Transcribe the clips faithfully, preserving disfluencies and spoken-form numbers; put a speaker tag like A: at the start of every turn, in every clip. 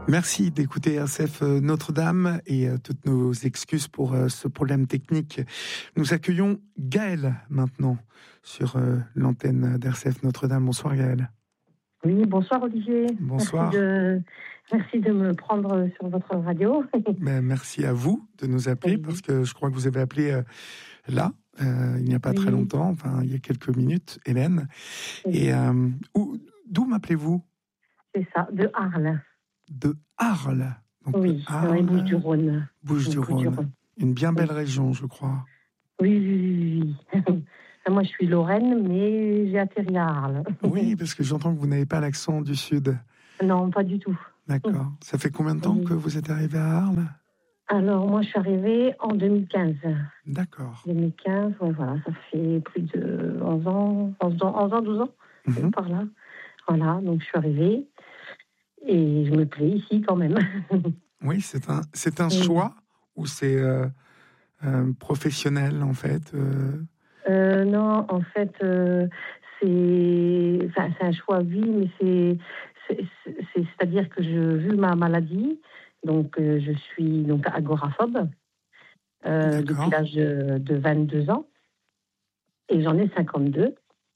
A: Merci d'écouter R C F Notre-Dame et euh, toutes nos excuses pour euh, ce problème technique. Nous accueillons Gaëlle maintenant sur euh, l'antenne d'R C F Notre-Dame. Bonsoir Gaëlle.
B: Oui, bonsoir Olivier.
A: Bonsoir.
B: Merci de, merci de me prendre sur votre radio.
A: Ben, merci à vous de nous appeler, oui. Parce que je crois que vous avez appelé euh, là, euh, il n'y a pas oui. très longtemps, enfin il y a quelques minutes, Hélène. Oui. Et euh, où, d'où m'appelez-vous ?
B: C'est ça, de Arles.
A: De Arles.
B: Donc, oui, Arles, dans les Bouches-du-Rhône.
A: Bouches-du-Rhône. Bouches-du-Rhône. Une bien belle oui. région, je crois.
B: Oui, oui, oui. oui. Moi, je suis Lorraine, mais j'ai atterri à Arles.
A: Oui, parce que j'entends que vous n'avez pas l'accent du Sud.
B: Non, pas du tout.
A: D'accord. Ça fait combien de temps oui. que vous êtes arrivée à Arles ?
B: Alors, moi, je suis arrivée en deux mille quinze.
A: D'accord.
B: deux mille quinze, ouais, voilà, ça fait plus de onze ans, onze ans, onze ans douze ans, mm-hmm. par là. Voilà, donc je suis arrivée. Et je me plais ici quand même.
A: Oui, c'est un, c'est un oui. choix ou c'est euh, euh, professionnel en fait euh...
B: Euh, Non, en fait, euh, c'est, enfin, c'est un choix, oui, mais c'est, c'est, c'est, c'est-à-dire que je, vu ma maladie, donc euh, je suis donc agoraphobe euh, depuis l'âge de, de vingt-deux ans et j'en ai cinquante-deux.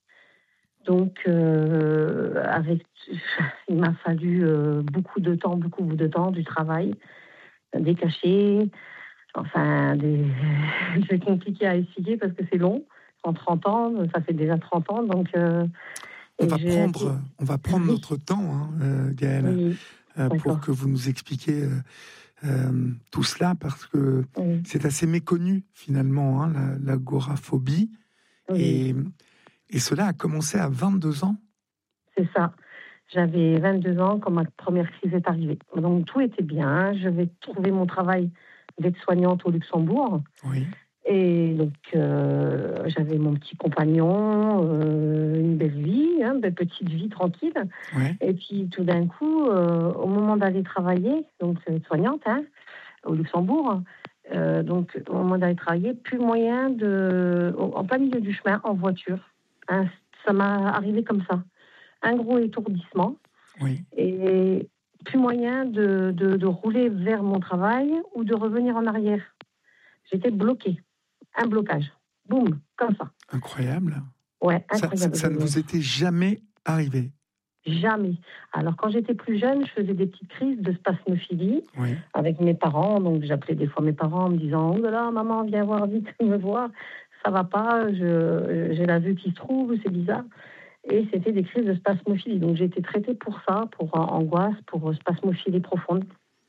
B: Donc, euh, avec, il m'a fallu euh, beaucoup de temps, beaucoup de temps, du travail, des cachets, enfin, des... c'est compliqué à expliquer parce que c'est long. En trente ans, ça fait déjà trente ans, donc... Euh,
A: on, va prendre, on va prendre notre temps, hein, euh, Gaëlle, oui, euh, pour que vous nous expliquiez euh, euh, tout cela, parce que oui. c'est assez méconnu, finalement, hein, la, l'agoraphobie. Oui. Et... Et cela a commencé à vingt-deux ans ?
B: C'est ça. J'avais vingt-deux ans quand ma première crise est arrivée. Donc tout était bien. Je vais trouver mon travail d'aide-soignante au Luxembourg.
A: Oui.
B: Et donc euh, j'avais mon petit compagnon, euh, une belle vie, hein, une belle petite vie tranquille.
A: Oui.
B: Et puis tout d'un coup, euh, au moment d'aller travailler, donc aide-soignante hein, au Luxembourg, euh, donc au moment d'aller travailler, plus moyen de, en plein milieu du chemin, en voiture. Hein, ça m'a arrivé comme ça. Un gros étourdissement.
A: Oui.
B: Et plus moyen de, de, de rouler vers mon travail ou de revenir en arrière. J'étais bloquée. Un blocage. Boum, comme ça.
A: Incroyable.
B: Ouais, incroyable.
A: Ça, ça, ça ne vous était jamais arrivé ?
B: Jamais. Alors, quand j'étais plus jeune, je faisais des petites crises de spasmophilie
A: oui.
B: avec mes parents. Donc, j'appelais des fois mes parents en me disant « Oh là là, maman, viens voir vite, me voir. Ça va pas, je, j'ai la vue qui se trouve, c'est bizarre. » Et c'était des crises de spasmophilie. Donc, j'ai été traitée pour ça, pour euh, angoisse, pour spasmophilie profonde.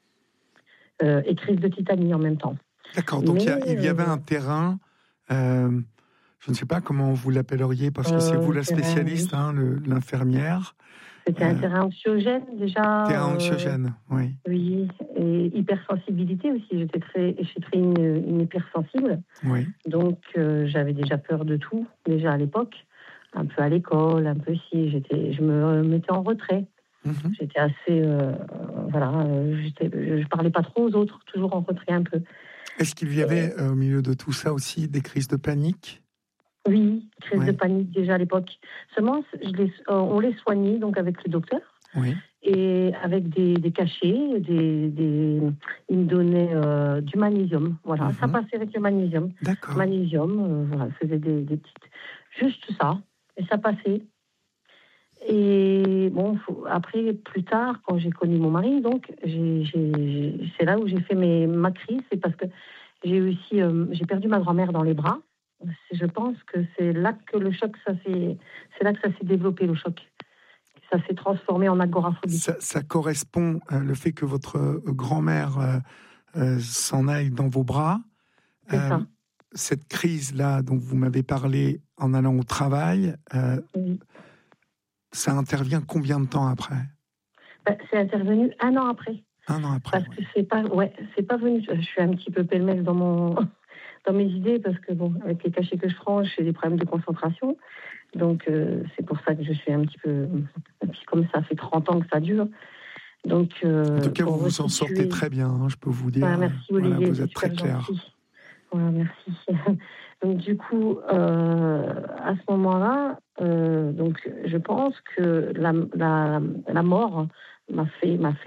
B: Euh, et crise de tétanie en même temps.
A: D'accord. Donc, Mais, il y avait un terrain... Euh, je ne sais pas comment vous l'appelleriez, parce que euh, c'est vous la spécialiste, terrain, oui. hein, le, l'infirmière.
B: C'était euh, un terrain anxiogène, déjà.
A: Terrain anxiogène, euh, oui.
B: Oui, et hypersensibilité aussi. J'étais très, je suis très une, une hypersensible.
A: Oui.
B: Donc, euh, j'avais déjà peur de tout, déjà à l'époque. Un peu à l'école, un peu si. J'étais, je me mettais en retrait. Mm-hmm. J'étais assez... Euh, voilà, j'étais, je ne parlais pas trop aux autres, toujours en retrait un peu.
A: Est-ce qu'il y avait, euh, au milieu de tout ça aussi, des crises de panique ?
B: Oui, crise oui. de panique déjà à l'époque. Seulement, je les, euh, on les soignait donc avec le docteur.
A: Oui.
B: Et avec des, des cachets, des, des, ils me donnaient euh, du magnésium. Voilà, mm-hmm. ça passait avec le magnésium.
A: D'accord.
B: Magnésium, euh, voilà, faisait des, des petites... Juste ça, et ça passait. Et bon, faut, après, plus tard, quand j'ai connu mon mari, donc, j'ai, j'ai, c'est là où j'ai fait mes, ma crise, c'est parce que j'ai aussi, euh, j'ai perdu ma grand-mère dans les bras. Je pense que c'est là que le choc, ça s'est, c'est là que ça s'est développé, le choc. Ça s'est transformé en agoraphobie.
A: Ça, ça correspond, euh, le fait que votre euh, grand-mère euh, euh, s'en aille dans vos bras.
B: C'est euh, ça.
A: Cette crise-là dont vous m'avez parlé en allant au travail, euh, oui. ça intervient combien de temps après ?
B: Ben, c'est intervenu un an après.
A: Un an après.
B: Parce ouais. que c'est pas, ouais, c'est pas venu. Je suis un petit peu pêle-mêle dans mon, dans mes idées parce que bon, avec les cachets que je prends, j'ai des problèmes de concentration. Donc euh, c'est pour ça que je suis un petit peu, et puis comme ça fait trente ans que ça dure. Donc euh,
A: en tout cas, vous vous en sortez très bien, hein, je peux vous dire.
B: Ouais, merci Olivier,
A: voilà, vous êtes très clair.
B: Ouais, merci. Donc du coup, euh, à ce moment-là, euh, donc je pense que la, la, la mort m'a fait, m'a fait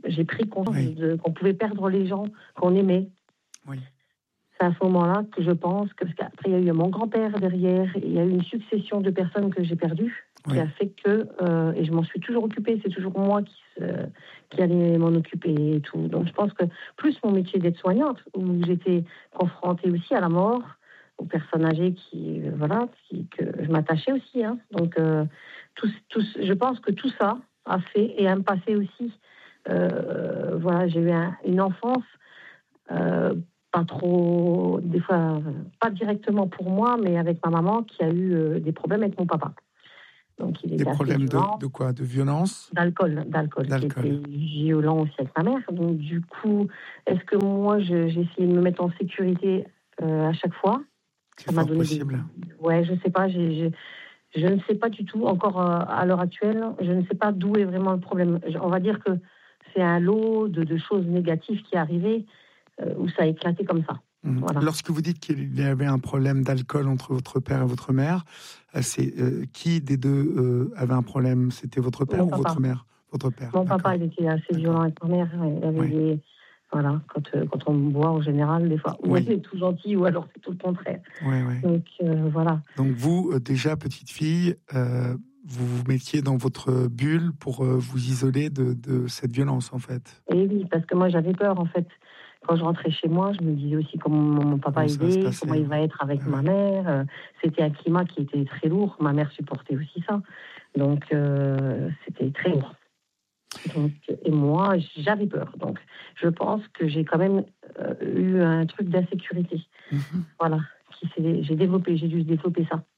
B: j'ai pris conscience
A: oui.
B: de, qu'on pouvait perdre les gens qu'on aimait.
A: Oui.
B: C'est à ce moment-là que je pense que, parce qu'après, il y a eu mon grand-père derrière, il y a eu une succession de personnes que j'ai perdues, qui
A: oui.
B: a fait que, euh, et je m'en suis toujours occupée, c'est toujours moi qui, euh, qui allais m'en occuper et tout. Donc je pense que plus mon métier d'aide-soignante, où j'étais confrontée aussi à la mort, aux personnes âgées qui, euh, voilà, qui, que je m'attachais aussi. Hein. Donc euh, tout, tout, je pense que tout ça a fait, et un passé aussi, euh, voilà, j'ai eu un, une enfance, euh, pas trop, des fois, pas directement pour moi, mais avec ma maman qui a eu euh, des problèmes avec mon papa. Donc il
A: Des
B: était assez
A: problèmes de,
B: violent.
A: de quoi? De violence?
B: D'alcool, d'alcool, qui
A: D'alcool.
B: était violent aussi avec ma mère. Donc du coup, est-ce que moi, je, j'ai essayé de me mettre en sécurité euh, à chaque fois?
A: C'est
B: Ça m'a
A: fort
B: donné
A: possible.
B: des... Ouais, je sais pas, j'ai, j'ai... je ne sais pas du tout, encore euh, à l'heure actuelle, je ne sais pas d'où est vraiment le problème. On va dire que c'est un lot de, de choses négatives qui est arrivé, euh, où ça a éclaté comme ça.
A: Mmh.
B: Voilà.
A: Lorsque vous dites qu'il y avait un problème d'alcool entre votre père et votre mère, c'est euh, qui des deux euh, avait un problème? C'était votre père
B: Mon
A: ou
B: papa.
A: votre mère? Votre père.
B: Mon
A: D'accord.
B: papa, il était assez
A: D'accord.
B: violent avec ma mère. Il avait
A: Oui.
B: des... Voilà, quand, euh, quand on me voit en général, des fois, ou
A: Oui.
B: elle est tout gentille, ou alors c'est tout le contraire.
A: Oui, oui.
B: Donc, euh, voilà.
A: Donc vous, euh, déjà petite fille, euh, vous vous mettiez dans votre bulle pour euh, vous isoler de, de cette violence, en fait.
B: Et oui, parce que moi, j'avais peur, en fait. Quand je rentrais chez moi, je me disais aussi comment mon papa
A: Comment ça va se
B: est,
A: passer,
B: comment il va
A: oui.
B: être avec
A: Ouais,
B: ma
A: ouais.
B: mère. Euh, C'était un climat qui était très lourd. Ma mère supportait aussi ça. Donc, euh, c'était très lourd. Donc, et moi, j'avais peur. Donc, je pense que j'ai quand même euh, eu un truc d'insécurité.
A: Mhm.
B: Voilà. Qui s'est- j'ai développé, j'ai dû développer ça.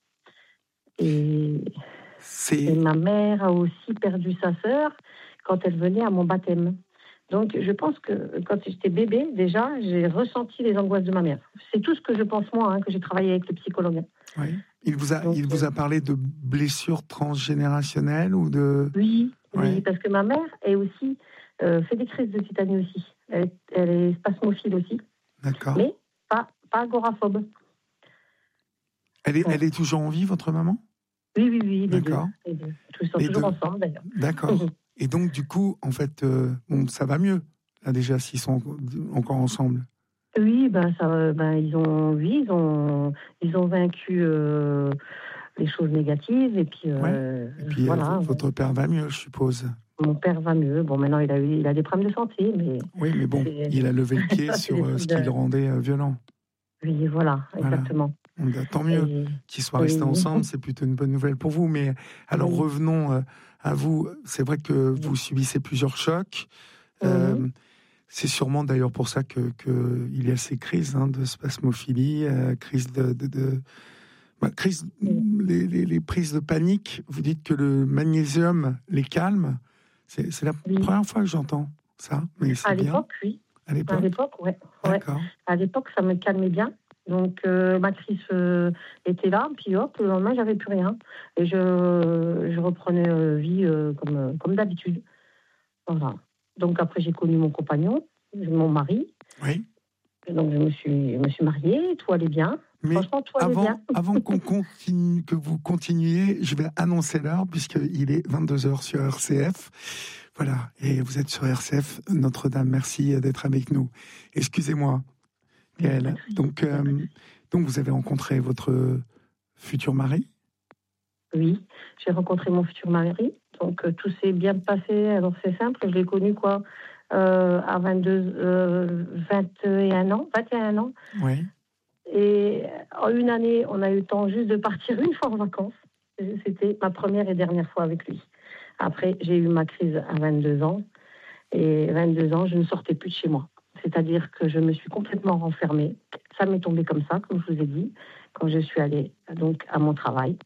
B: Et, et
A: C'est
B: ma mère a aussi perdu sa sœur quand elle venait à mon baptême. Donc, je pense que quand j'étais bébé, déjà, j'ai ressenti les angoisses de ma mère. C'est tout ce que je pense, moi, hein, que j'ai travaillé avec le psychologue.
A: oui. Il vous a,
B: Donc,
A: il vous
B: euh,
A: a parlé de blessures transgénérationnelles ou de...
B: oui, oui,
A: Ouais.
B: parce que ma mère est aussi, euh, fait des crises de tétanie aussi. Elle, elle est spasmophile aussi,
A: D'accord.
B: mais pas, pas agoraphobe.
A: Elle est,
B: Ouais.
A: elle est toujours en vie, votre maman?
B: Oui, oui, oui, les deux.
A: D'accord.
B: Les deux. Ils sont
A: Les
B: toujours
A: deux.
B: ensemble, d'ailleurs.
A: D'accord. Et donc, du coup, en fait, euh, bon, ça va mieux, là, déjà, s'ils sont encore ensemble.
B: Oui, ben, ça, ben, ils ont, oui, ils ont, ils ont vaincu euh, les choses négatives et puis
A: Ouais.
B: euh,
A: Et puis, euh,
B: voilà.
A: votre père va mieux, je suppose.
B: Mon père va mieux. Bon, maintenant il a eu, il a des problèmes de santé, mais
A: Oui, mais bon,
B: c'est-
A: il a levé le pied
B: ça, c'est
A: sur
B: des
A: euh,
B: trucs
A: ce qui
B: de.
A: le rendait euh, violent.
B: Oui, voilà,
A: Voilà.
B: exactement.
A: Donc, euh, tant mieux
B: Et,
A: qu'ils soient restés
B: oui,
A: ensemble, c'est plutôt une bonne nouvelle pour vous. Mais alors,
B: oui.
A: revenons euh, à vous. C'est vrai que vous subissez plusieurs chocs. Euh,
B: Mhm.
A: C'est sûrement d'ailleurs pour ça que, que il y a ces crises hein, de spasmophilie, euh, crise de, de, de bah, crise, les, les, les prises de panique. Vous dites que le magnésium les calme. C'est, c'est la
B: Oui.
A: première fois que j'entends ça, mais c'est
B: À
A: bien.
B: l'époque, oui.
A: À
B: À
A: l'époque,
B: l'époque, ouais. ouais.
A: d'accord.
B: À l'époque, ça me calmait bien. Donc, euh, ma crise euh, était là, puis hop, le lendemain, j'avais plus rien. Et je, je reprenais euh, vie euh, comme, comme d'habitude. Voilà. Donc, après, j'ai connu mon compagnon, mon mari.
A: Oui.
B: Donc, je me suis, je me suis mariée, tout allait bien.
A: Mais
B: Franchement, tout allait
A: avant,
B: bien.
A: avant qu'on continue, que vous continuiez, je vais annoncer l'heure, puisqu'il est vingt-deux heures sur R C F. Voilà, et vous êtes sur R C F. Notre-Dame, merci d'être avec nous. Excusez-moi, Gaëlle. Donc, euh, donc, vous avez rencontré votre futur mari?
B: Oui, j'ai rencontré mon futur mari. Donc, euh, tout s'est bien passé. Alors, c'est simple, je l'ai connu, quoi, euh, à vingt-deux, euh, vingt et un ans. vingt et un ans.
A: Oui.
B: Et en une année, on a eu le temps juste de partir une fois en vacances. C'était ma première et dernière fois avec lui. Après, j'ai eu ma crise à vingt-deux ans. Et vingt-deux ans, je ne sortais plus de chez moi. C'est-à-dire que je me suis complètement renfermée. Ça m'est tombé comme ça, comme je vous ai dit, quand je suis allée donc à mon travail.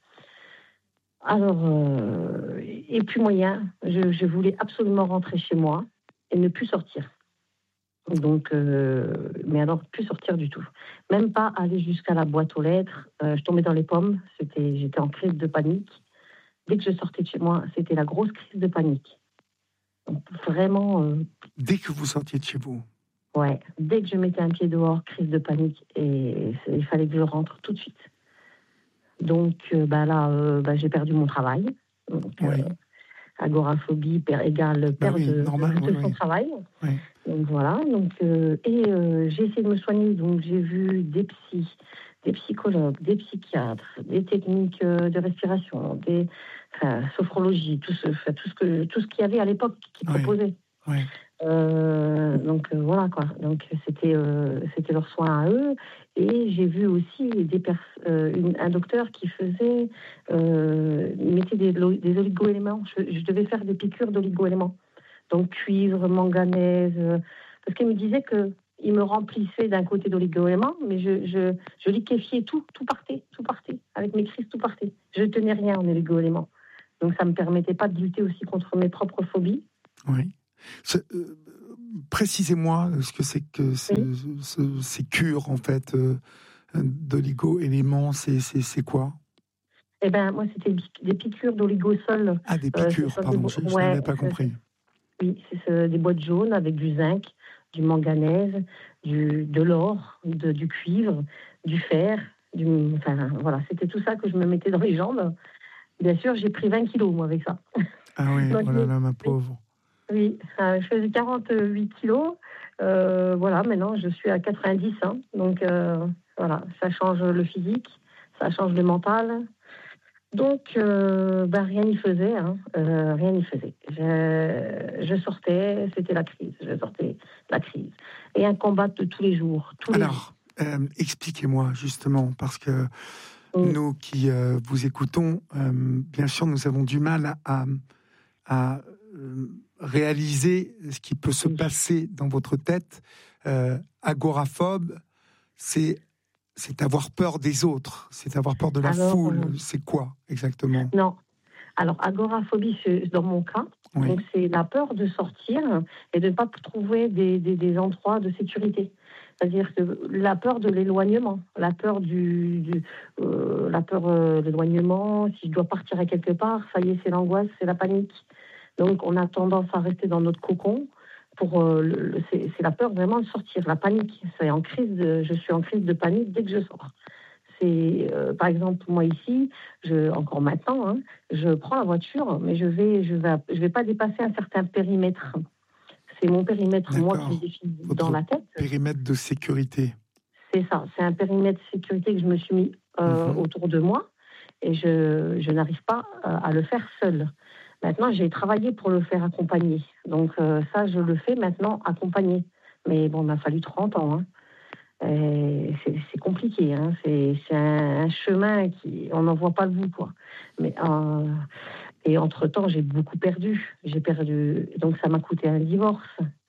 B: Alors, euh, et puis moyen, je, je voulais absolument rentrer chez moi et ne plus sortir. Donc, euh, mais alors, plus sortir du tout. Même pas aller jusqu'à la boîte aux lettres. Euh, je tombais dans les pommes. C'était, j'étais en crise de panique. Dès que je sortais de chez moi, c'était la grosse crise de panique. Donc, vraiment. Euh,
A: Dès que vous sortiez de chez vous?
B: Ouais. Dès que je mettais un pied dehors, crise de panique. Et il fallait que je rentre tout de suite. Donc, euh, bah là, euh, bah, j'ai perdu mon travail. Donc,
A: Oui.
B: euh, agoraphobie per, égale perte
A: bah oui,
B: de,
A: normal,
B: de
A: oui,
B: son
A: oui.
B: travail.
A: Oui.
B: Donc voilà, donc, euh, et euh, j'ai essayé de me soigner, donc j'ai vu des psys, des psychologues, des psychiatres, des techniques euh, de respiration, des enfin, sophrologie, tout ce, enfin, tout ce que tout ce qu'il y avait à l'époque qui
A: Oui.
B: proposait.
A: Oui.
B: Euh, donc euh, voilà quoi. Donc c'était euh, c'était leur soin à eux. Et j'ai vu aussi des pers- euh, une, un docteur qui faisait euh, mettait des, des oligo-éléments. Je, je devais faire des piqûres d'oligo-éléments. Donc cuivre, manganèse, euh, parce qu'il me disait que il me remplissait d'un côté d'oligo-éléments, mais je, je, je liquéfiais tout, tout partait, tout partait. Avec mes crises, tout partait. Je tenais rien en oligo-éléments. Donc ça me permettait pas de lutter aussi contre mes propres phobies.
A: Oui. Ce, euh, précisez-moi ce que c'est que ce,
B: Oui.
A: ce, ces cures, en fait, euh, d'oligo-éléments, c'est, c'est, c'est quoi?
B: Eh ben moi, c'était des piqûres d'oligosol.
A: Ah, des
B: Euh,
A: piqûres,
B: des
A: pardon,
B: bo-
A: je, je
B: ouais,
A: n'avais pas
B: c'est-
A: compris.
B: oui, c'est ce- des boîtes jaunes avec du zinc, du manganèse, du, de l'or, de- du cuivre, du fer. Du, enfin, voilà, c'était tout ça que je me mettais dans les jambes. Bien sûr, j'ai pris vingt kilos, moi, avec ça.
A: Ah oui,
B: Donc,
A: oh là là, ma pauvre.
B: oui, euh, je faisais quarante-huit kilos. Euh, voilà, maintenant, je suis à quatre-vingt-dix. Hein, donc, euh, voilà, ça change le physique, ça change le mental. Donc, euh, ben, rien n'y faisait, hein, euh, rien n'y faisait. Je, je sortais, c'était la crise, je sortais la crise. Et un combat de tous les jours, tous les jours.
A: Alors, euh, expliquez-moi justement, parce que
B: Mm.
A: nous qui euh, vous écoutons, euh, bien sûr, nous avons du mal à, à euh, réaliser ce qui peut se
B: Oui.
A: passer dans votre tête. Euh, agoraphobe, c'est c'est avoir peur des autres, c'est avoir peur de la
B: Alors,
A: foule.
B: euh,
A: C'est quoi exactement?
B: non. Alors, agoraphobie, c'est dans mon cas,
A: Oui.
B: donc c'est la peur de sortir et de ne pas trouver des, des, des endroits de sécurité. C'est-à-dire que la peur de l'éloignement, la peur du, du euh, la peur euh, de l'éloignement. Si je dois partir à quelque part, ça y est, c'est l'angoisse, c'est la panique. Donc, on a tendance à rester dans notre cocon. Pour euh, le, c'est, c'est la peur vraiment de sortir, la panique. C'est en crise de, je suis en crise de panique dès que je sors. C'est, euh, par exemple, moi ici, je, encore maintenant, hein, je prends la voiture, mais je vais, je vais, je vais pas dépasser un certain périmètre. C'est mon périmètre, moi, qui me définit dans la tête.
A: Périmètre de sécurité.
B: C'est ça, c'est un périmètre de sécurité que je me suis mis euh, mm-hmm. autour de moi, et je, je n'arrive pas euh, à le faire seule. Maintenant, j'ai travaillé pour le faire accompagner. Donc euh, ça, je le fais maintenant accompagner. Mais bon, il m'a fallu trente ans. Hein. Et c'est, c'est compliqué, hein. c'est, c'est un, un chemin qui on n'en voit pas le bout, quoi. Mais euh, et entre temps, j'ai beaucoup perdu. J'ai perdu, donc ça m'a coûté un divorce.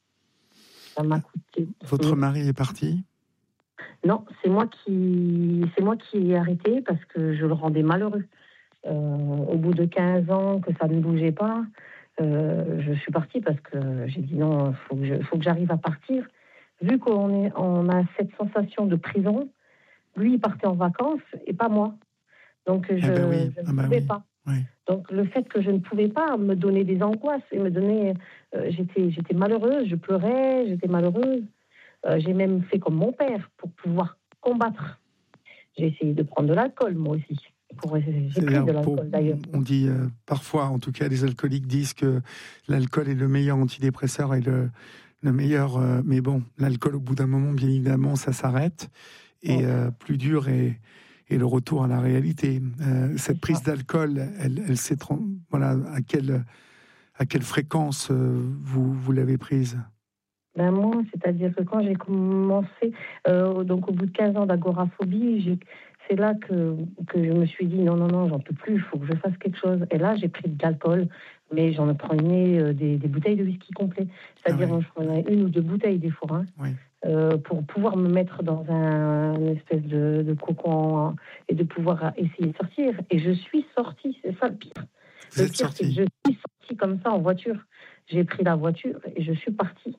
B: Ça m'a coûté.
A: Votre mari est parti?
B: Non, c'est moi qui, c'est moi qui ai arrêté parce que je le rendais malheureux. Euh, au bout de quinze ans que ça ne bougeait pas, euh, je suis partie parce que j'ai dit non, faut que je, faut que j'arrive à partir. Vu qu'on est, on a cette sensation de prison, lui, il partait en vacances et pas moi. Donc, je,
A: ah ben oui.
B: je ne
A: ah ben
B: pouvais
A: oui.
B: pas.
A: Oui.
B: Donc, le fait que je ne pouvais pas me donner des angoisses et me donner... Euh, j'étais, j'étais malheureuse, je pleurais, j'étais malheureuse. Euh, j'ai même fait comme mon père pour pouvoir combattre. J'ai essayé de prendre de l'alcool, moi aussi. Pour, j'ai pris de l'alcool,
A: pour,
B: d'ailleurs.
A: On dit euh, parfois, en tout cas, les alcooliques disent que l'alcool est le meilleur antidépresseur et le... le meilleur, euh, mais bon, l'alcool, au bout d'un moment, bien évidemment, ça s'arrête. Et euh, plus dur est, est le retour à la réalité. Euh, cette prise d'alcool, elle, elle s'est... Voilà, à quelle, à quelle fréquence euh, vous, vous l'avez prise?
B: Ben moi, c'est-à-dire que quand j'ai commencé, euh, donc au bout de quinze ans d'agoraphobie, j'ai, c'est là que, que je me suis dit non, non, non, j'en peux plus, il faut que je fasse quelque chose. Et là, j'ai pris de l'alcool, mais j'en prenais des, des bouteilles de whisky complet. C'est-à-dire, ah oui. Je prenais une ou deux bouteilles des fois, hein, oui. euh, pour pouvoir me mettre dans un une espèce de, de cocon hein, et de pouvoir essayer de sortir. Et je suis sortie, c'est ça le pire.
A: Vous
B: le
A: êtes
B: pire,
A: sortie.
B: c'est que je suis sortie comme ça en voiture. J'ai pris la voiture et je suis partie.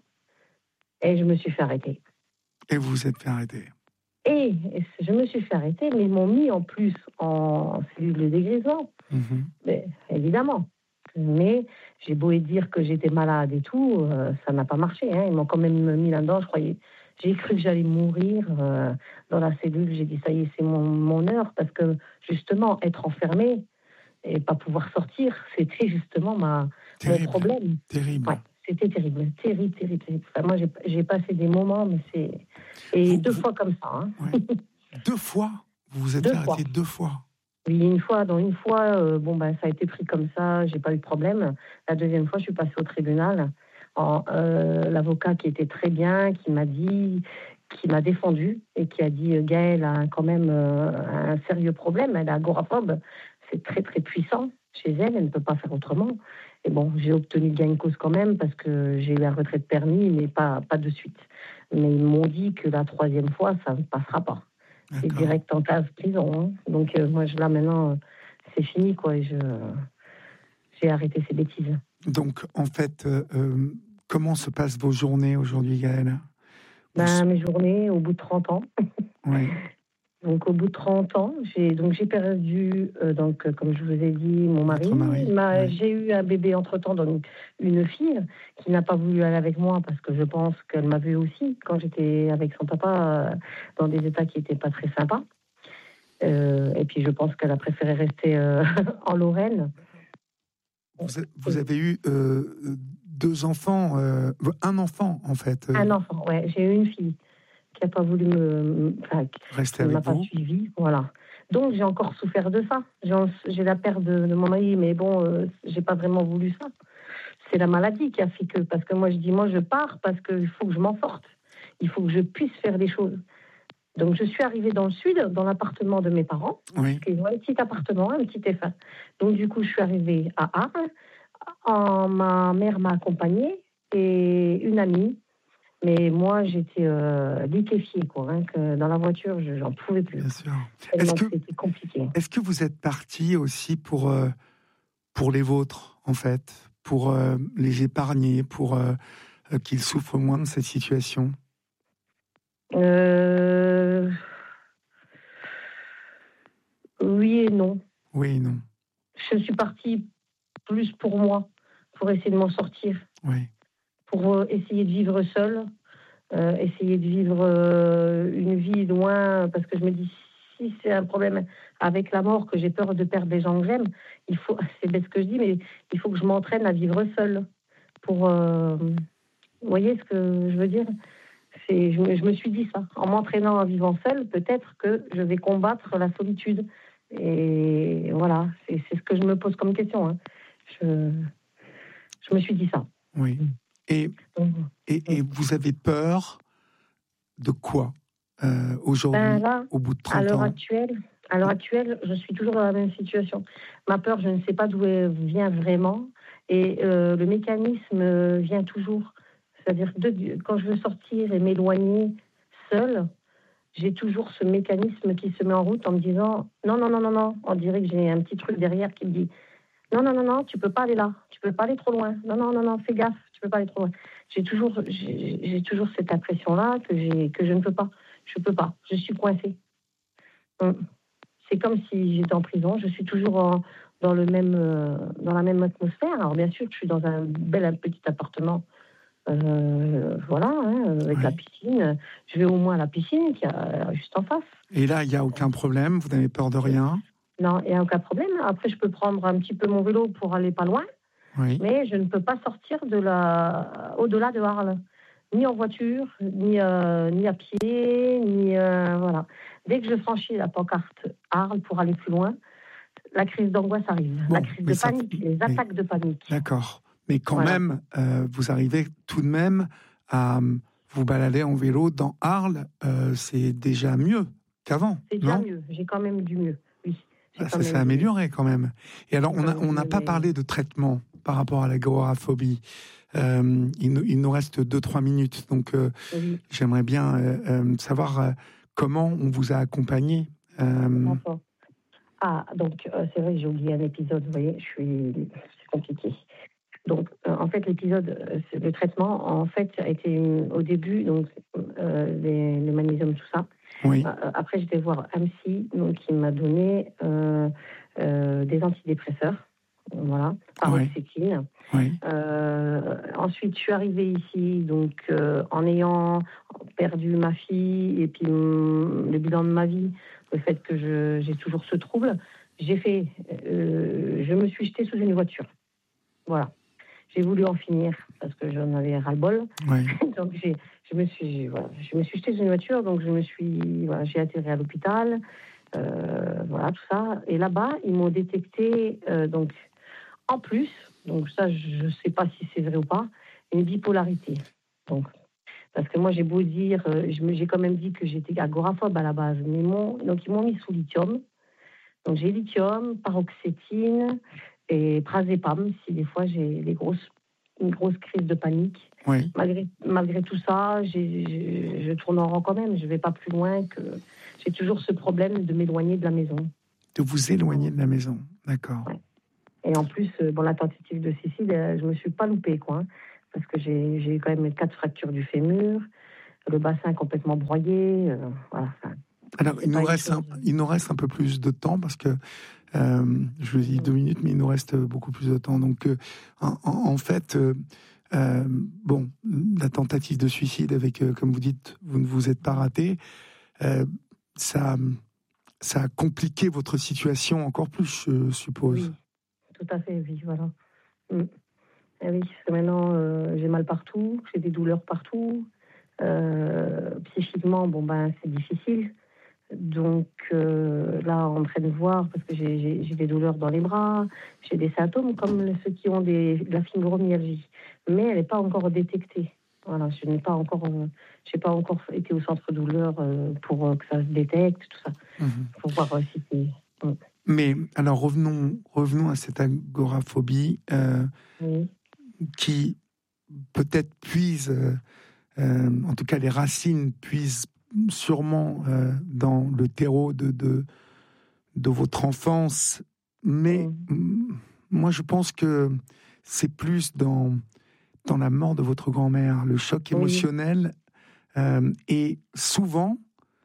B: Et je me suis fait arrêter.
A: Et vous vous êtes fait arrêter.
B: Et je me suis fait arrêter, mais ils m'ont mis en plus en cellule de dégrisement. Mm-hmm. Mais, évidemment. Mais j'ai beau dire que j'étais malade et tout, euh, ça n'a pas marché. Hein. Ils m'ont quand même mis là-dedans, je croyais. J'ai cru que j'allais mourir euh, dans la cellule. J'ai dit, ça y est, c'est mon, mon heure. Parce que, justement, être enfermé, et pas pouvoir sortir, c'était justement ma,
A: terrible,
B: mon problème.
A: Terrible.
B: Ouais, c'était terrible, terrible, terrible. terrible. Enfin, moi, j'ai, j'ai passé des moments, mais c'est... Et
A: vous,
B: deux
A: vous...
B: fois comme ça. Hein.
A: Ouais. Deux fois. Vous vous êtes
B: deux
A: fait
B: fois.
A: arrêter deux fois.
B: Oui, une fois, dans une fois, euh, bon, ben, ça a été pris comme ça, j'ai pas eu de problème. La deuxième fois, je suis passée au tribunal. En, euh, l'avocat qui était très bien, qui m'a dit, qui m'a défendu et qui a dit Gaëlle a quand même euh, un sérieux problème, elle est agoraphobe, c'est très très puissant chez elle, elle ne peut pas faire autrement. Et bon, j'ai obtenu gain de cause quand même parce que j'ai eu un retrait de permis, mais pas, pas de suite. Mais ils m'ont dit que la troisième fois, ça ne passera pas.
A: D'accord.
B: C'est direct en case prison. Hein. Donc euh, moi, je, là maintenant, euh, c'est fini, quoi. Et je, j'ai arrêté ces bêtises.
A: Donc, en fait, euh, euh, comment se passent vos journées aujourd'hui, Gaëlle?
B: Ben,
A: Vous...
B: mes journées, au bout de trente ans.
A: Oui.
B: Donc, au bout de trente ans, j'ai, donc, j'ai perdu, euh, donc, comme je vous ai dit, mon mari.
A: mari
B: Ma,
A: oui.
B: J'ai eu un bébé entre-temps, donc une fille qui n'a pas voulu aller avec moi parce que je pense qu'elle m'a vue aussi quand j'étais avec son papa euh, dans des états qui n'étaient pas très sympas. Euh, et puis, je pense qu'elle a préféré rester euh, en Lorraine.
A: Vous, a, vous avez eu euh, deux enfants, euh, un enfant en fait. Euh...
B: Un enfant, ouais. J'ai eu une fille qui n'a pas voulu me, enfin,
A: rester
B: qui
A: avec
B: ne m'a pas
A: vous.
B: suivi, voilà. Donc j'ai encore souffert de ça. J'ai, j'ai la perte de, de mon mari, mais bon, euh, j'ai pas vraiment voulu ça. C'est la maladie qui a fait que, parce que moi je dis, moi je pars parce qu'il faut que je m'en sorte. Il faut que je puisse faire des choses. Donc je suis arrivée dans le sud, dans l'appartement de mes parents,
A: oui.
B: parce qu'ils ont un petit appartement, un petit F un. Donc du coup je suis arrivée à Arles. En, ma mère m'a accompagnée et une amie. Mais moi, j'étais euh, liquéfiée, quoi. Hein, que dans la voiture, je, j'en pouvais plus.
A: Bien sûr.
B: Tellement
A: Est-ce que,
B: que c'était compliqué.
A: est-ce que vous êtes parti aussi pour, euh, pour les vôtres, en fait, pour euh, les épargner, pour euh, euh, qu'ils souffrent moins de cette situation?
B: euh... Oui et non.
A: Oui et non.
B: Je suis partie plus pour moi, pour essayer de m'en sortir.
A: Oui.
B: Pour euh, essayer de vivre seule, euh, essayer de vivre euh, une vie loin, parce que je me dis, si c'est un problème avec la mort, que j'ai peur de perdre les gens que j'aime, il faut, c'est bête ce que je dis, mais il faut que je m'entraîne à vivre seule. Pour, euh, vous voyez ce que je veux dire? C'est, je, me, je me suis dit ça. En m'entraînant à vivre seule, peut-être que je vais combattre la solitude. Et voilà, c'est, c'est ce que je me pose comme question. Hein. Je, je me suis dit ça.
A: Oui. Et, et, et vous avez peur de quoi euh, aujourd'hui,
B: ben là,
A: au bout de trente
B: à l'heure
A: ans?
B: actuelle, à l'heure actuelle, je suis toujours dans la même situation. Ma peur, je ne sais pas d'où elle vient vraiment. Et euh, le mécanisme vient toujours. C'est-à-dire que de, quand je veux sortir et m'éloigner seule, j'ai toujours ce mécanisme qui se met en route en me disant non, non, non, non, non. On dirait que j'ai un petit truc derrière qui me dit non, non, non, non, tu peux pas aller là, tu peux pas aller trop loin. Non, non, non, non, fais gaffe, tu peux pas aller trop loin. J'ai toujours, j'ai, j'ai toujours cette impression-là que j'ai, que je ne peux pas. Je peux pas. Je suis coincée. C'est comme si j'étais en prison. Je suis toujours en, dans le même, euh, dans la même atmosphère. Alors bien sûr, je suis dans un bel un petit appartement. Euh, voilà, hein, avec
A: oui.
B: la piscine. Je vais au moins à la piscine qui est juste en face.
A: Et là, il n'y a aucun problème, vous n'avez peur de rien?
B: Non, il n'y a aucun problème. Après, je peux prendre un petit peu mon vélo pour aller pas loin,
A: oui.
B: mais je ne peux pas sortir de la... au-delà de Arles. Ni en voiture, ni, euh, ni à pied, ni... Euh, voilà. Dès que je franchis la pancarte Arles pour aller plus loin, la crise d'angoisse arrive. Bon, la crise de ça... panique, les mais... attaques de panique.
A: D'accord. Mais quand
B: voilà.
A: même, euh, vous arrivez tout de même à vous balader en vélo dans Arles, euh, c'est déjà mieux qu'avant.
B: C'est déjà
A: non
B: mieux. J'ai quand même du mieux, oui.
A: Ah, ça s'est amélioré quand même. Et alors, on on n'a pas
B: mais...
A: parlé de traitement par rapport à l'agoraphobie. Euh, il, nous, il nous reste deux trois minutes, donc euh, oui. J'aimerais bien euh, euh, savoir euh, comment on vous a accompagné. Euh...
B: Ah, donc euh, c'est vrai, j'ai oublié un épisode, vous voyez, je suis... c'est compliqué. Donc, euh, en fait, l'épisode, euh, le traitement, en fait, a été une, au début, donc, euh, les, le magnésium, tout ça.
A: Oui.
B: Euh, après, j'étais voir un psy, donc, qui m'a donné euh, euh, des antidépresseurs, voilà, paroxétine.
A: Oui. Oui.
B: Euh, ensuite, je suis arrivée ici, donc, euh, en ayant perdu ma fille, et puis hum, le bilan de ma vie, le fait que je, j'ai toujours ce trouble, j'ai fait, euh, je me suis jetée sous une voiture. Voilà. J'ai voulu en finir parce que j'en avais ras-le-bol.
A: Oui.
B: Donc j'ai, je me suis, voilà, je me suis jetée sous une voiture. Donc je me suis, voilà, j'ai atterri à l'hôpital. Euh, voilà tout ça. Et là-bas, ils m'ont détecté euh, donc en plus, donc ça, je ne sais pas si c'est vrai ou pas, une bipolarité. Donc parce que moi, j'ai beau dire, euh, je me, j'ai quand même dit que j'étais agoraphobe à la base. Mais mon, donc ils m'ont mis sous lithium. Donc j'ai lithium, paroxétine et prazépam si des fois j'ai des grosses, une grosse crise de panique.
A: Oui.
B: Malgré, malgré tout ça, j'ai, j'ai, je tourne en rond quand même. Je ne vais pas plus loin que... J'ai toujours ce problème de m'éloigner de la maison.
A: De vous éloigner de la maison, d'accord.
B: Ouais. Et en plus, bon, la tentative de suicide, je ne me suis pas loupée, quoi. Hein, parce que j'ai, j'ai quand même quatre fractures du fémur, le bassin complètement broyé. Euh, voilà, enfin,
A: alors, il nous, reste un, il nous reste un peu plus de temps parce que euh, je vous dis deux minutes, mais il nous reste beaucoup plus de temps. Donc, euh, en, en fait, euh, euh, bon, la tentative de suicide avec, euh, comme vous dites, vous ne vous êtes pas raté, euh, ça, ça a compliqué votre situation encore plus, je suppose.
B: Oui, tout à fait, oui, voilà. Mm. Et oui, parce que maintenant, euh, j'ai mal partout, j'ai des douleurs partout. Euh, psychiquement, bon, ben, c'est difficile. Donc euh, là, on est en train de voir, parce que j'ai, j'ai, j'ai des douleurs dans les bras, j'ai des symptômes comme ceux qui ont des, de la fibromyalgie, mais elle n'est pas encore détectée. Voilà, je n'ai pas encore, euh, j'ai pas encore été au centre douleur euh, pour euh, que ça se détecte, tout ça, mmh. Pour voir euh, si c'est. Mmh.
A: Mais alors revenons, revenons à cette agoraphobie euh, oui. qui peut-être puise, euh, euh, en tout cas les racines puisent sûrement euh, dans le terreau de, de, de votre enfance, mais mmh. moi je pense que c'est plus dans, dans la mort de votre grand-mère, le choc émotionnel, oui. euh, et souvent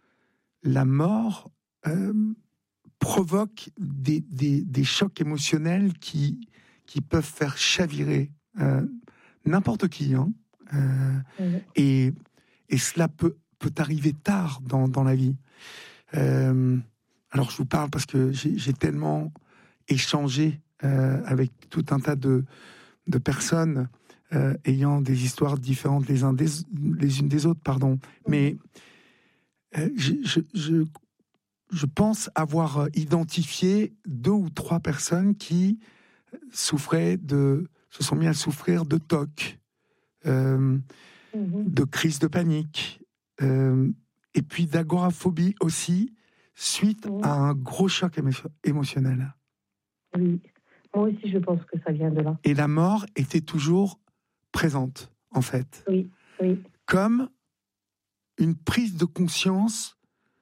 A: la mort euh, provoque des, des, des chocs émotionnels qui, qui peuvent faire chavirer euh, n'importe qui, hein, euh, oui. et, et cela peut peut arriver tard dans, dans la vie. Euh, alors, je vous parle parce que j'ai, j'ai tellement échangé euh, avec tout un tas de, de personnes euh, ayant des histoires différentes les, uns des, les unes des autres, pardon. Mais euh, je, je, je, je pense avoir identifié deux ou trois personnes qui souffraient de, se sont mis à souffrir de T O C, euh, mmh. de crise de panique, euh, et puis d'agoraphobie aussi, suite oui. à un gros choc émo- émotionnel.
B: Oui, moi aussi je pense que ça vient de là.
A: Et la mort était toujours présente, en fait.
B: Oui, oui.
A: Comme une prise de conscience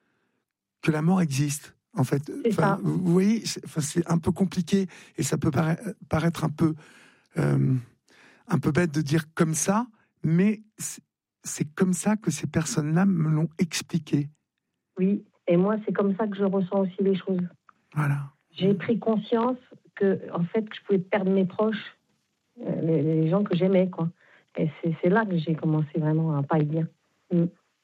A: que la mort existe, en fait. Enfin, vous voyez, c'est, enfin, c'est un peu compliqué, et ça peut para- paraître un peu, euh, un peu bête de dire comme ça, mais c'est, c'est comme ça que ces personnes-là me l'ont expliqué.
B: Oui, et moi, c'est comme ça que je ressens aussi les choses.
A: Voilà.
B: J'ai pris conscience que, en fait, que je pouvais perdre mes proches, les, les gens que j'aimais, quoi. Et c'est, c'est là que j'ai commencé vraiment à pas y bien. Mm.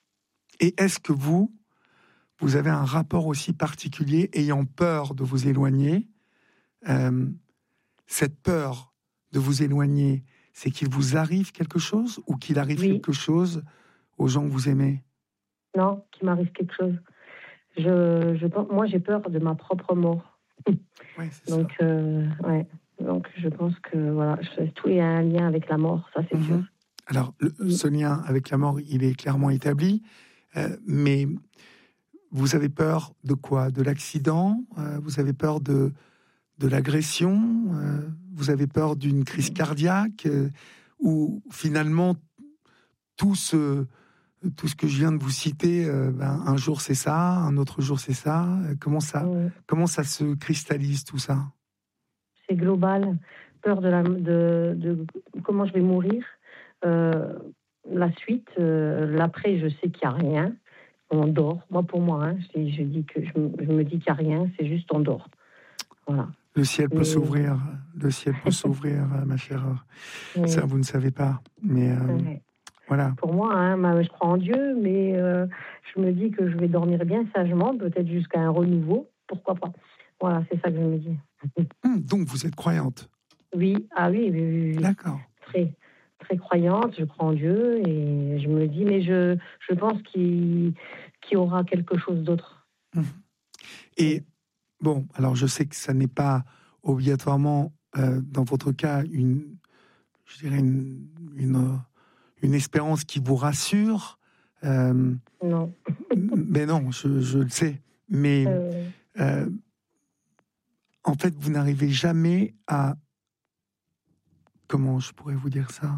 A: Et est-ce que vous, vous avez un rapport aussi particulier, ayant peur de vous éloigner, euh, cette peur de vous éloigner, c'est qu'il vous arrive quelque chose ou qu'il arrive oui. quelque chose aux gens que vous aimez?
B: Non, qu'il m'arrive quelque chose. Je, je, moi, j'ai peur de ma propre mort.
A: Ouais, c'est
B: Donc,
A: ça.
B: Euh, ouais. Donc, je pense que voilà, tout est un lien avec la mort, ça c'est mmh. sûr.
A: Alors, le, mmh. ce lien avec la mort, il est clairement établi, euh, mais vous avez peur de quoi? De l'accident? euh, Vous avez peur de, de l'agression? euh, Vous avez peur d'une crise cardiaque? euh, Ou finalement, tout ce... Tout ce que je viens de vous citer, euh, ben, un jour c'est ça, un autre jour c'est ça. Comment ça, mmh. comment ça se cristallise tout ça?
B: C'est global. Peur de, la, de, de comment je vais mourir. Euh, la suite, euh, l'après, je sais qu'il n'y a rien. On dort. Moi, pour moi, hein, je, je, dis que je, je me dis qu'il n'y a rien, c'est juste on dort. Voilà.
A: Le ciel peut mais... s'ouvrir. Le ciel peut s'ouvrir, ma chère. Oui. Ça, vous ne savez pas. Mais... Euh...
B: Ouais.
A: Voilà.
B: Pour moi, hein, je crois en Dieu, mais euh, je me dis que je vais dormir bien sagement, peut-être jusqu'à un renouveau, pourquoi pas. Voilà, c'est ça que je me dis.
A: Hum, donc, vous êtes croyante?
B: Oui, ah oui, oui, oui, oui.
A: D'accord.
B: Très, très croyante, je crois en Dieu et je me dis, mais je, je pense qu'il, qu'il y aura quelque chose d'autre.
A: Hum. Et bon, alors je sais que ça n'est pas obligatoirement, euh, dans votre cas, une, je dirais une, une, une espérance qui vous rassure. Euh,
B: non.
A: Mais non, je, je le sais. Mais
B: Euh...
A: euh, en fait, vous n'arrivez jamais à... Comment je pourrais vous dire ça?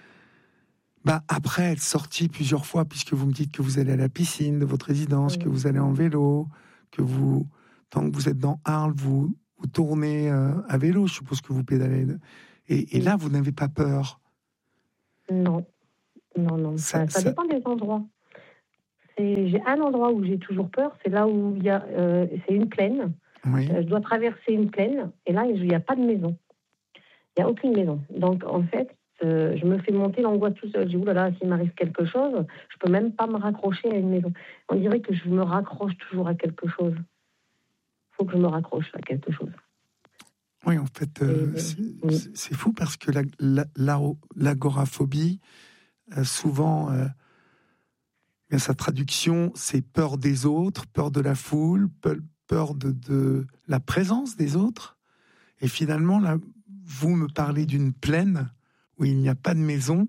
A: Bah, après être sorti plusieurs fois, puisque vous me dites que vous allez à la piscine de votre résidence,
B: Oui.
A: que vous allez en vélo, que vous, tant que vous êtes dans Arles, vous, vous tournez euh, à vélo, je suppose que vous pédalez. Et, et
B: Oui.
A: là, vous n'avez pas peur?
B: Non, non, non.
A: Ça,
B: Ça, ça
A: ça...
B: dépend des endroits. C'est, j'ai un endroit où j'ai toujours peur, c'est là où il y a, euh, c'est une plaine.
A: Oui.
B: Euh, je dois traverser une plaine, et là, il n'y a pas de maison. Il n'y a aucune maison. Donc, en fait, euh, je me fais monter l'angoisse tout seul. Je dis, oulala, s'il m'arrive quelque chose, je peux même pas me raccrocher à une maison. On dirait que je me raccroche toujours à quelque chose. Il faut que je me raccroche à quelque chose.
A: Oui, en fait, euh, c'est,
B: oui.
A: c'est fou parce que la, la, la, l'agoraphobie, euh, souvent, euh, bien, sa traduction, c'est peur des autres, peur de la foule, peur de, de la présence des autres. Et finalement, là, vous me parlez d'une plaine où il n'y a pas de maison,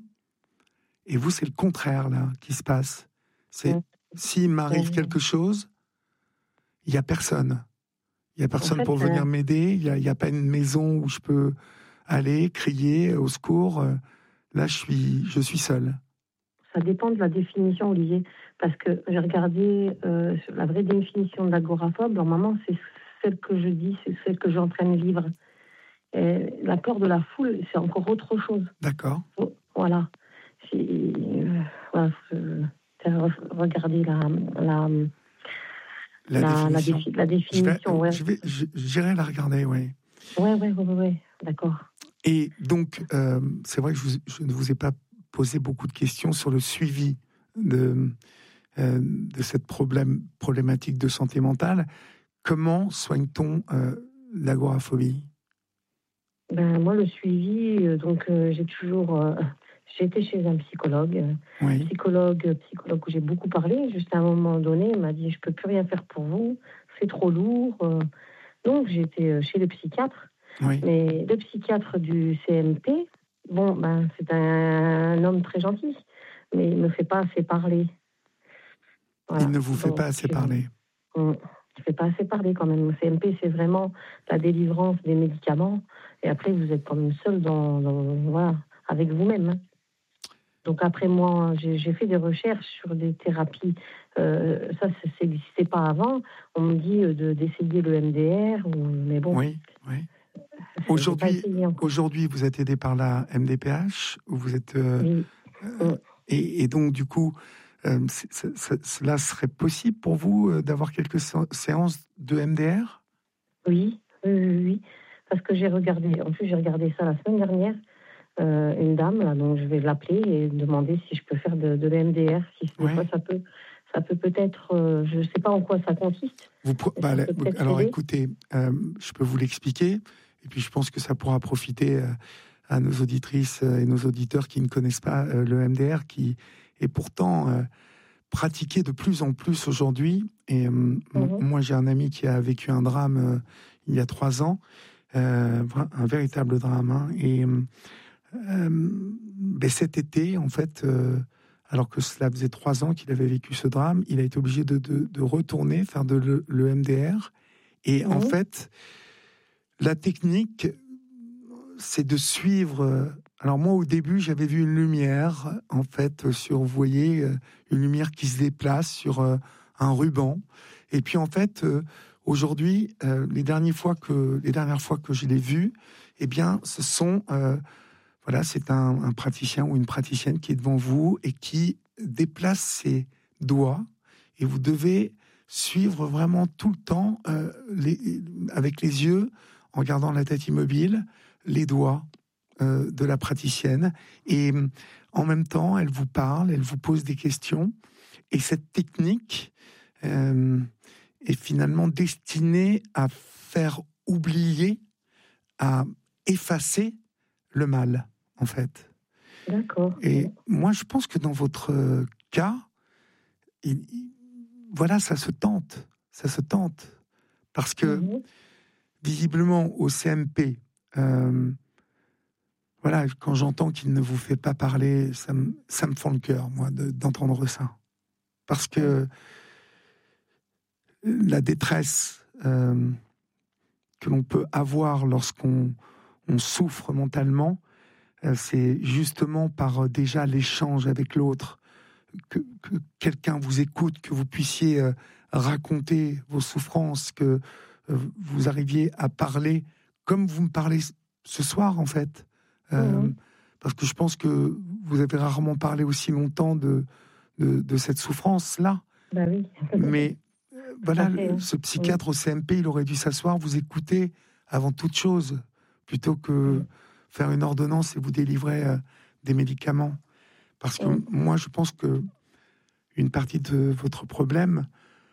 A: et vous, c'est le contraire, là, qui se passe. C'est, s'il m'arrive quelque chose, il n'y a personne. Il n'y a personne en fait, pour venir euh... m'aider, il n'y a, a pas une maison où je peux aller, crier au secours. Là, je suis, je suis seul.
B: Ça dépend de la définition, Olivier, parce que j'ai regardé euh, sur la vraie définition de l'agoraphobe. Normalement, c'est celle que je dis, c'est celle que j'ai en train de vivre. Et la peur de la foule, c'est encore autre chose.
A: D'accord.
B: Voilà. Euh, voilà euh, regardez la la
A: la, la définition. La, défi,
B: la définition. Ouais.
A: Je vais, je, j'irai la regarder, oui.
B: Ouais, ouais, ouais, ouais, d'accord.
A: Et donc, euh, c'est vrai que je, vous, je ne vous ai pas posé beaucoup de questions sur le suivi de, euh, de cette problème, problématique de santé mentale. Comment soigne-t-on euh, l'agoraphobie?
B: Ben, moi, le suivi, euh, donc euh, j'ai toujours... Euh, j'ai été chez un psychologue, euh, oui. psychologue, psychologue où j'ai beaucoup parlé. Juste à un moment donné, il m'a dit, je ne peux plus rien faire pour vous, c'est trop lourd. Euh, donc, j'ai été chez le psychiatre. Oui. Mais le psychiatre du C M P, bon, ben, c'est un, un homme très gentil, mais il ne me fait pas assez parler.
A: Voilà. Il ne vous fait Donc, pas assez je, parler.
B: Il ne fait pas assez parler quand même. Le C M P, c'est vraiment la délivrance des médicaments. Et après, vous êtes quand même seul dans, dans, voilà, avec vous-même. Hein. Donc après, moi, j'ai, j'ai fait des recherches sur des thérapies. Euh, ça, ça n'existait pas avant. On me dit de, d'essayer le M D R, ou, mais bon...
A: Oui, oui. Aujourd'hui, aujourd'hui, vous êtes aidé par la M D P H, vous êtes euh, oui. euh, et, et donc du coup, euh, c'est, c'est, c'est, cela serait possible pour vous euh, d'avoir quelques séances de M D R?
B: Oui, oui, oui, parce que j'ai regardé. En plus, j'ai regardé ça la semaine dernière. Euh, une dame, là, donc je vais l'appeler et demander si je peux faire de, de l'M D R. Si des ouais. fois ça peut, ça peut peut-être. Euh, je ne sais pas en quoi ça consiste.
A: Vous, bah, ça peut alors, aider. Écoutez, euh, je peux vous l'expliquer. Et puis, je pense que ça pourra profiter euh, à nos auditrices et nos auditeurs qui ne connaissent pas euh, le M D R, qui est pourtant euh, pratiqué de plus en plus aujourd'hui. Et euh, mm-hmm. moi, j'ai un ami qui a vécu un drame euh, il y a trois ans, euh, un véritable drame. Hein, et euh, ben, cet été, en fait, euh, alors que cela faisait trois ans qu'il avait vécu ce drame, il a été obligé de, de, de retourner faire de le, le M D R. Et mm-hmm. en fait... La technique, c'est de suivre... Alors moi, au début, j'avais vu une lumière, en fait, sur, vous voyez, une lumière qui se déplace sur un ruban. Et puis, en fait, aujourd'hui, les dernières fois que, les dernières fois que je l'ai vu, eh bien, ce sont... Euh, voilà, c'est un, un praticien ou une praticienne qui est devant vous et qui déplace ses doigts. Et vous devez suivre vraiment tout le temps, euh, les, avec les yeux, en gardant la tête immobile, les doigts euh, de la praticienne. Et en même temps, elle vous parle, elle vous pose des questions. Et cette technique euh, est finalement destiné à faire oublier, à effacer le mal, en fait.
B: D'accord.
A: Et moi, je pense que dans votre cas, il, il, voilà, ça se tente, ça se tente. Parce que, mmh. visiblement, au C M P, euh, voilà, quand j'entends qu'il ne vous fait pas parler, ça me, ça me fend le cœur, moi, de, d'entendre ça. Parce que la détresse euh, que l'on peut avoir lorsqu'on on souffre mentalement, euh, c'est justement par euh, déjà l'échange avec l'autre, que, que quelqu'un vous écoute, que vous puissiez euh, raconter vos souffrances, que euh, vous arriviez à parler comme vous me parlez ce soir, en fait. Euh, mmh. Parce que je pense que vous avez rarement parlé aussi longtemps de, de, de cette souffrance-là.
B: Bah oui.
A: Mais euh, voilà, fait, ce psychiatre oui. au C M P, il aurait dû s'asseoir, vous écouter avant toute chose, plutôt que mmh. faire une ordonnance et vous délivrer euh, des médicaments. Parce que mmh. moi, je pense que une partie de votre problème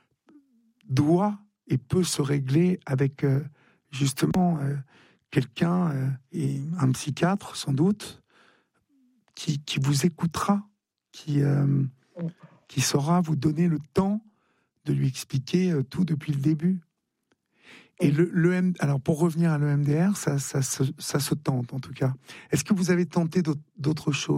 A: doit et peut se régler avec euh, justement euh, quelqu'un, euh, et un psychiatre sans doute, qui, qui vous écoutera, qui, euh, mmh. qui saura vous donner le temps de lui expliquer euh, tout depuis le début. Et le, le M, alors pour revenir à l'E M D R, ça, ça, ça, ça se tente en tout cas. Est-ce que vous avez tenté d'autres, d'autres choses ?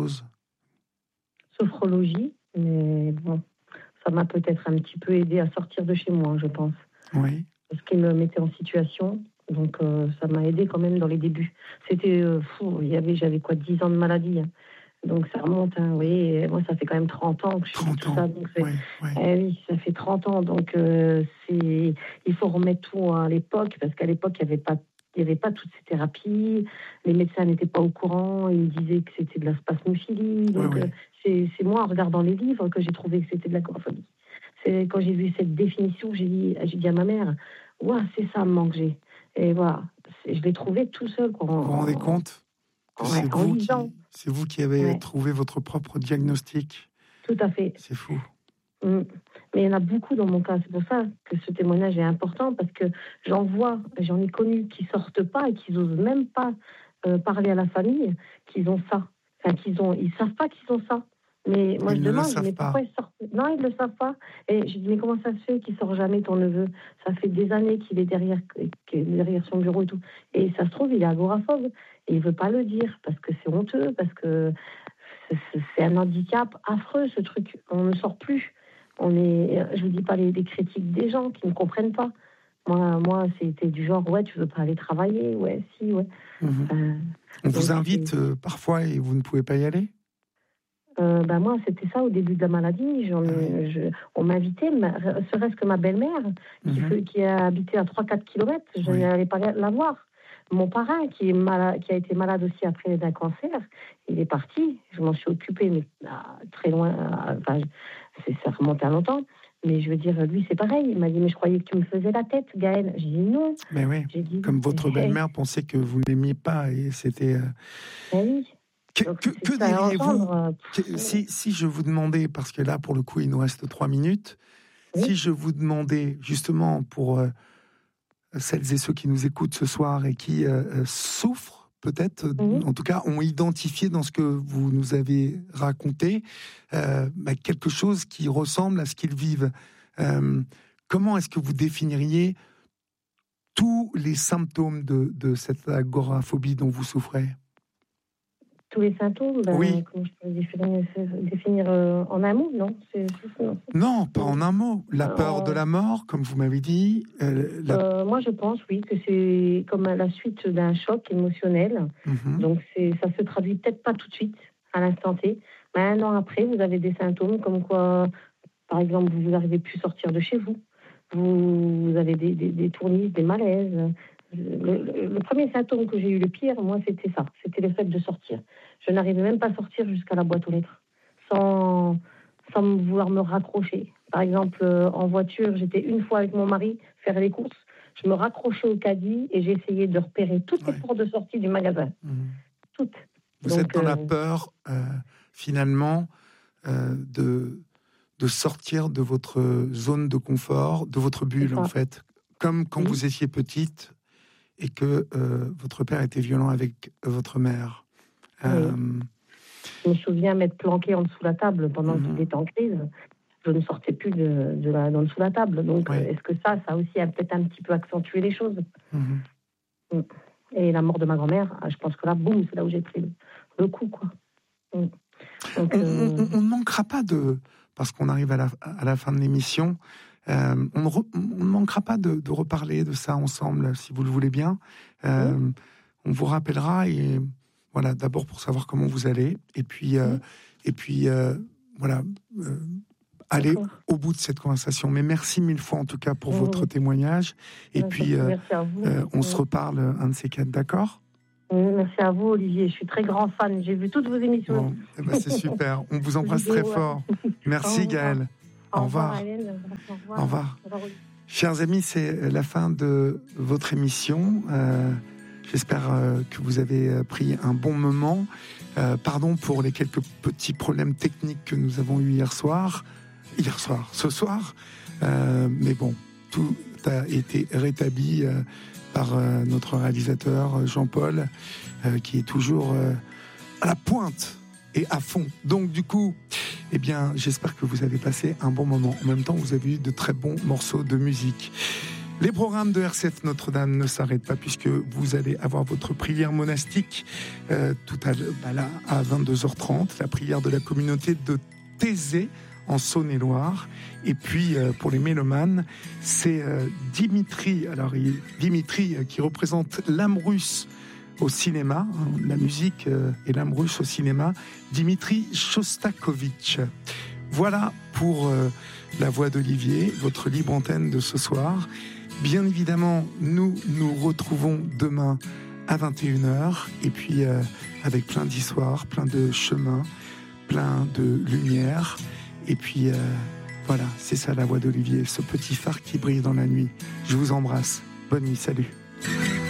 B: Sophrologie, mais bon, ça m'a peut-être un petit peu aidé à sortir de chez moi, je pense.
A: Oui.
B: Parce qu'il me mettait en situation, donc euh, ça m'a aidé quand même dans les débuts. C'était euh, fou, il y avait, j'avais quoi, dix ans de maladie, hein. Donc ça remonte, hein, oui, et moi ça fait quand même trente ans que je fais tout ça. Donc c'est,
A: ouais, ouais.
B: Eh oui, ça fait trente ans, donc euh, c'est, il faut remettre tout à l'époque, parce qu'à l'époque il n'y avait pas il n'y avait pas toutes ces thérapies, les médecins n'étaient pas au courant, ils me disaient que c'était de la spasmophilie, donc ouais, ouais. Euh, c'est, c'est moi en regardant les livres que j'ai trouvé que c'était de l'agoraphobie. C'est quand j'ai vu cette définition, j'ai dit, j'ai dit à ma mère, ouais, c'est ça me manque, j'ai. Et voilà, c'est, je l'ai trouvé tout seul. Quoi,
A: vous vous rendez compte que
B: ouais,
A: c'est, vous qui, c'est vous qui avez ouais. trouvé votre propre diagnostic.
B: Tout à fait.
A: C'est fou.
B: Mmh. Mais il y en a beaucoup dans mon cas. C'est pour ça que ce témoignage est important, parce que j'en vois, j'en ai connu qui sortent pas et qui n'osent même pas euh, parler à la famille qu'ils ont ça. Enfin, qu'ils ont, ils savent pas qu'ils ont ça. Mais moi,
A: ils
B: je
A: ne
B: demande,
A: le savent
B: mais
A: pas.
B: pourquoi ils sortent ? Non, ils ne le savent pas. Et je dis, mais comment ça se fait qu'il sort jamais, ton neveu ? Ça fait des années qu'il est derrière, qu'il est derrière son bureau et tout. Et ça se trouve, il est agoraphobe. Et il veut pas le dire, parce que c'est honteux, parce que c'est, c'est un handicap affreux, ce truc. On ne sort plus. On est, je vous dis pas les, les critiques des gens qui ne comprennent pas. Moi, moi, c'était du genre, ouais, tu veux pas aller travailler ? Ouais, si, ouais.
A: Mmh. Euh, On vous invite euh, parfois et vous ne pouvez pas y aller ?
B: Euh, ben moi, c'était ça au début de la maladie. J'en, oui. je, on m'invitait, ma, serait-ce que ma belle-mère, qui, mmh. fait, qui a habité à trois à quatre kilomètres, je oui. n'allais pas la voir. Mon parrain, qui, est malade, qui a été malade aussi après d'un cancer, il est parti. Je m'en suis occupée, mais ah, très loin. Ah, enfin, c'est, ça remonte à longtemps. Mais je veux dire, lui, c'est pareil. Il m'a dit, mais je croyais que tu me faisais la tête, Gaëlle. J'ai dit non.
A: Mais oui,
B: J'ai dit,
A: comme votre belle-mère pensait que vous ne l'aimiez pas, et c'était... Euh...
B: Ben oui.
A: Que, que, que diriez-vous que, si, si je vous demandais, parce que là, pour le coup, il nous reste trois minutes, oui. si je vous demandais, justement, pour euh, celles et ceux qui nous écoutent ce soir et qui euh, souffrent, peut-être, mmh. en tout cas, ont identifié dans ce que vous nous avez raconté, euh, bah, quelque chose qui ressemble à ce qu'ils vivent. Euh, comment est-ce que vous définiriez tous les symptômes de, de cette agoraphobie dont vous souffrez ?
B: Tous les symptômes, ben,
A: oui.
B: comment je peux définir, définir euh, en un mot, non c'est, c'est, non,
A: non, pas en un mot. La
B: Alors,
A: peur de la mort, comme vous m'avez dit. Euh, la...
B: euh, moi, je pense, oui, que c'est comme à la suite d'un choc émotionnel. Mm-hmm. Donc, c'est, ça se traduit peut-être pas tout de suite, à l'instant T. Mais un an après, vous avez des symptômes comme quoi, par exemple, vous n'arrivez plus à sortir de chez vous. Vous, vous avez des, des, des tournis, des malaises. Le, le, le premier symptôme que j'ai eu le pire, moi, c'était ça. C'était le fait de sortir. Je n'arrivais même pas à sortir jusqu'à la boîte aux lettres, sans, sans vouloir me raccrocher. Par exemple, euh, en voiture, j'étais une fois avec mon mari faire les courses. Je me raccrochais au caddie et j'essayais de repérer toutes les ouais. portes de sortie du magasin. Mmh. Toutes.
A: Vous
B: Donc,
A: êtes dans
B: euh...
A: la peur, euh, finalement, euh, de, de sortir de votre zone de confort, de votre bulle, en fait. Comme quand oui. vous étiez petite et que euh, votre père était violent avec votre mère.
B: Oui. Euh... Je me souviens m'être planquée en dessous de la table pendant mmh. qu'il était en crise. Je ne sortais plus de, de la, d'en dessous de la table. Donc, oui. est-ce que ça, ça aussi a peut-être un petit peu accentué les choses mmh. Et la mort de ma grand-mère, je pense que là, boum, c'est là où j'ai pris le, le coup, quoi. Donc,
A: on, euh... on, on ne manquera pas de... Parce qu'on arrive à la, à la fin de l'émission, euh, on, re, on ne manquera pas de, de reparler de ça ensemble, si vous le voulez bien. Euh, oui. On vous rappellera, et voilà, d'abord pour savoir comment vous allez, et puis, euh, oui. et puis euh, voilà, euh, aller D'accord. au bout de cette conversation. Mais merci mille fois en tout cas pour oui. votre témoignage, et oui, puis euh, euh, on oui. se reparle un de ces quatre, d'accord ?
B: Merci à vous, Olivier. Je suis très grand fan. J'ai vu toutes vos émissions.
A: Bon, eh ben c'est super. On vous embrasse très fort. Merci, Gaëlle. Au revoir. Au revoir. Au revoir. Au revoir. Au revoir. Chers amis, c'est la fin de votre émission. Euh, j'espère euh, que vous avez pris un bon moment. Euh, pardon pour les quelques petits problèmes techniques que nous avons eus hier soir. Hier soir, ce soir. Euh, mais bon, tout a été rétabli. Euh, par euh, notre réalisateur Jean-Paul, euh, qui est toujours euh, à la pointe et à fond. Donc du coup, eh bien, j'espère que vous avez passé un bon moment. En même temps, vous avez eu de très bons morceaux de musique. Les programmes de R C F Notre-Dame ne s'arrêtent pas, puisque vous allez avoir votre prière monastique euh, tout à l'heure, bah là, à vingt-deux heures trente, la prière de la communauté de Thésée, en Saône-et-Loire. Et puis, euh, pour les mélomanes, c'est euh, Dimitri, alors il, Dimitri euh, qui représente l'âme russe au cinéma, hein, la musique euh, et l'âme russe au cinéma, Dimitri Shostakovich. Voilà pour euh, la voix d'Olivier, votre libre antenne de ce soir. Bien évidemment, nous nous retrouvons demain à vingt et une heures, et puis euh, avec plein d'histoires, plein de chemins, plein de lumière. Et puis, euh, voilà, c'est ça la voix d'Olivier, ce petit phare qui brille dans la nuit. Je vous embrasse. Bonne nuit, salut.